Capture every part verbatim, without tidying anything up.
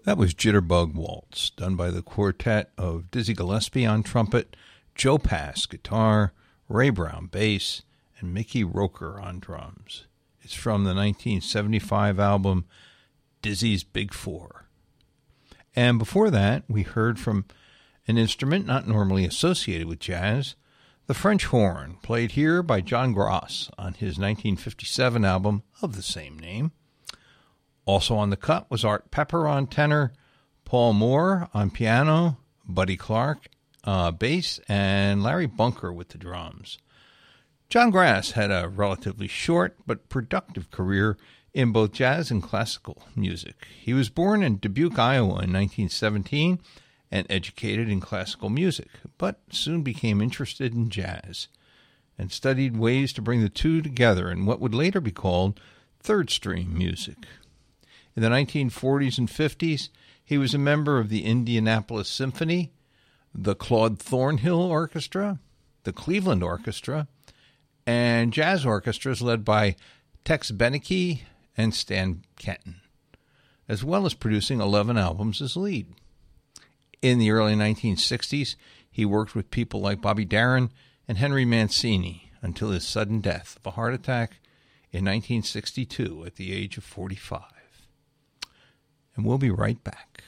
That was Jitterbug Waltz, done by the quartet of Dizzy Gillespie on trumpet, Joe Pass guitar, Ray Brown bass, and Mickey Roker on drums. It's from the nineteen seventy-five album Dizzy's Big Four. And before that, we heard from an instrument not normally associated with jazz, the French horn, played here by John Grass on his nineteen fifty-seven album of the same name. Also on the cut was Art Pepper on tenor, Paul Moore on piano, Buddy Clark uh, bass, and Larry Bunker with the drums. John Grass had a relatively short but productive career in both jazz and classical music. He was born in Dubuque, Iowa in nineteen seventeen and educated in classical music, but soon became interested in jazz and studied ways to bring the two together in what would later be called third-stream music. In the nineteen forties and fifties, he was a member of the Indianapolis Symphony, the Claude Thornhill Orchestra, the Cleveland Orchestra, and jazz orchestras led by Tex Beneke and Stan Kenton, as well as producing eleven albums as lead. In the early nineteen sixties, he worked with people like Bobby Darin and Henry Mancini until his sudden death of a heart attack in nineteen sixty-two at the age of forty-five. And we'll be right back.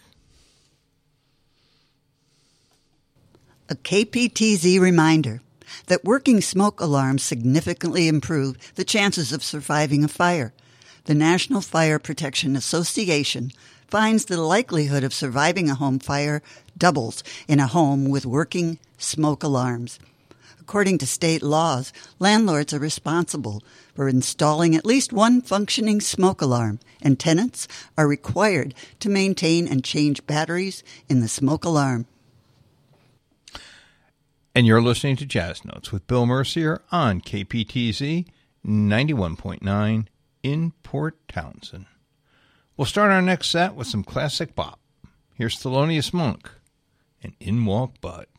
A K P T Z reminder that working smoke alarms significantly improve the chances of surviving a fire. The National Fire Protection Association finds the likelihood of surviving a home fire doubles in a home with working smoke alarms. According to state laws, landlords are responsible for installing at least one functioning smoke alarm, and tenants are required to maintain and change batteries in the smoke alarm. And you're listening to Jazz Notes with Bill Mercier on K P T Z ninety-one point nine in Port Townsend. We'll start our next set with some classic bop. Here's Thelonious Monk and In Walk Bud.